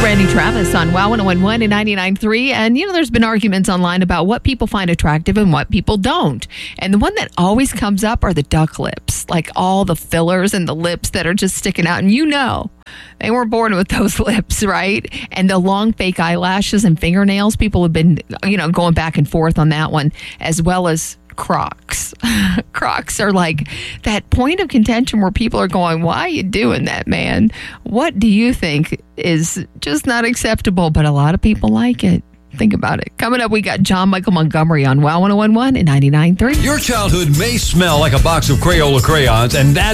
Randy Travis on WOW 101 and 99.3. And, there's been arguments online about what people find attractive and what people don't. And the one that always comes up are the duck lips, like all the fillers and the lips that are just sticking out. And they weren't born with those lips, right? And the long fake eyelashes and fingernails. People have been, going back and forth on that one, as well as Crocs. Crocs are like that point of contention where people are going, why are you doing that, man? What do you think is just not acceptable? But a lot of people like it. Think about it. Coming up, we got John Michael Montgomery on WOW 101 and 99.3. Your childhood may smell like a box of Crayola crayons, and that